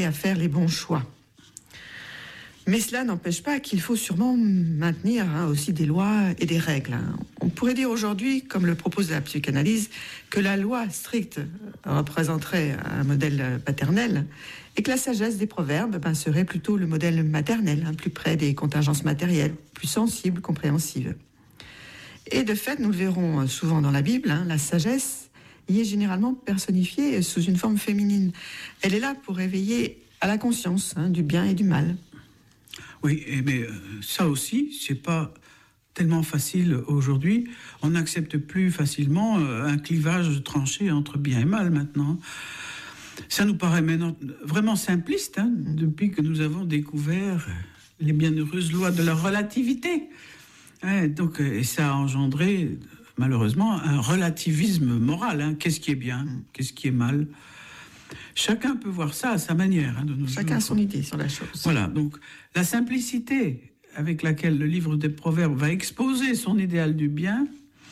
à faire les bons choix. Mais cela n'empêche pas qu'il faut sûrement maintenir aussi des lois et des règles. On pourrait dire aujourd'hui, comme le propose la psychanalyse, que la loi stricte représenterait un modèle paternel et que la sagesse des proverbes serait plutôt le modèle maternel, plus près des contingences matérielles, plus sensible, compréhensive. Et de fait, nous le verrons souvent dans la Bible, la sagesse y est généralement personnifiée sous une forme féminine. Elle est là pour éveiller à la conscience du bien et du mal. Oui, mais ça aussi, c'est pas tellement facile aujourd'hui. On n'accepte plus facilement un clivage tranché entre bien et mal maintenant. Ça nous paraît maintenant vraiment simpliste, depuis que nous avons découvert les bienheureuses lois de la relativité. Donc, et ça a engendré, malheureusement, un relativisme moral. Qu'est-ce qui est bien, qu'est-ce qui est mal ? Chacun peut voir ça à sa manière. Chacun a son idée sur la chose. Voilà, donc la simplicité avec laquelle le livre des Proverbes va exposer son idéal du bien,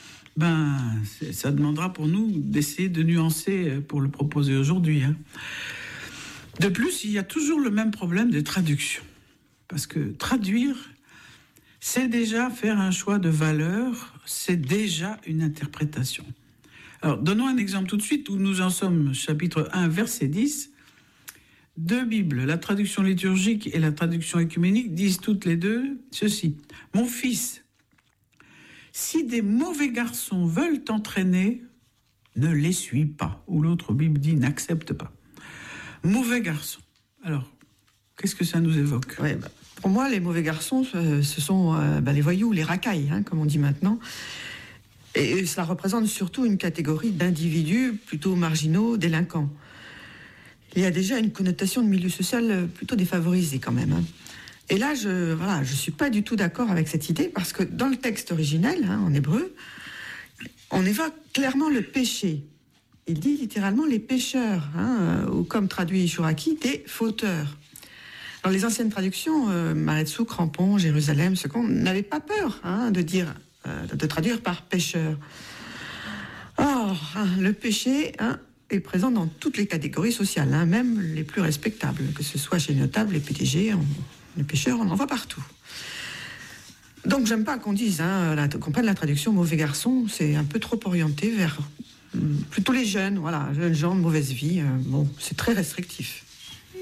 ça demandera pour nous d'essayer de nuancer pour le proposer aujourd'hui. De plus, il y a toujours le même problème des traductions. Parce que traduire, c'est déjà faire un choix de valeur, c'est déjà une interprétation. Alors, donnons un exemple tout de suite où nous en sommes, chapitre 1, verset 10. Deux Bibles, la traduction liturgique et la traduction œcuménique, disent toutes les deux ceci. « Mon fils, si des mauvais garçons veulent t'entraîner, ne les suis pas. » Ou l'autre Bible dit « n'accepte pas. » Mauvais garçons. Alors, qu'est-ce que ça nous évoque ? Pour moi, les mauvais garçons, ce sont les voyous, les racailles, comme on dit maintenant. Et cela représente surtout une catégorie d'individus plutôt marginaux, délinquants. Il y a déjà une connotation de milieu social plutôt défavorisé quand même. Et là, je suis pas du tout d'accord avec cette idée parce que dans le texte originel, en hébreu, on évoque clairement le péché. Il dit littéralement les pécheurs, ou comme traduit Chouraki, des fauteurs. Dans les anciennes traductions, Maretsu, Crampon, Jérusalem, n'avaient pas peur de traduire par pécheur. Or, le péché est présent dans toutes les catégories sociales, même les plus respectables, que ce soit chez les notables, les PDG, les pêcheurs, on en voit partout. Donc, j'aime pas qu'on dise, qu'on prenne la traduction mauvais garçon, c'est un peu trop orienté vers plutôt les jeunes, jeunes gens de mauvaise vie. C'est très restrictif.